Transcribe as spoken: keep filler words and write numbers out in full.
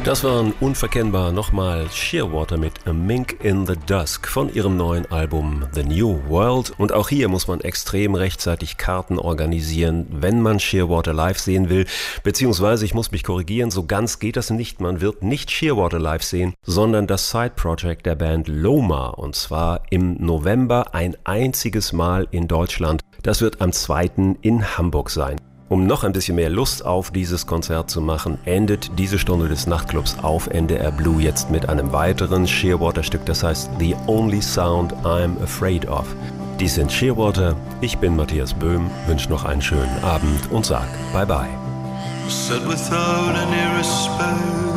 Das waren unverkennbar nochmal Shearwater mit A Mink in the Dusk von ihrem neuen Album The New World. Und auch hier muss man extrem rechtzeitig Karten organisieren, wenn man Shearwater live sehen will. Beziehungsweise, ich muss mich korrigieren, so ganz geht das nicht. Man wird nicht Shearwater live sehen, sondern das Side-Project der Band Loma. Und zwar im November ein einziges Mal in Deutschland. Das wird am zweiten in Hamburg sein. Um noch ein bisschen mehr Lust auf dieses Konzert zu machen, endet diese Stunde des Nachtclubs auf N D R Blue jetzt mit einem weiteren Shearwater-Stück, das heißt The Only Sound I'm Afraid Of. Dies sind Shearwater, ich bin Matthias Böhm, wünsche noch einen schönen Abend und sag Bye Bye. Said without any respect,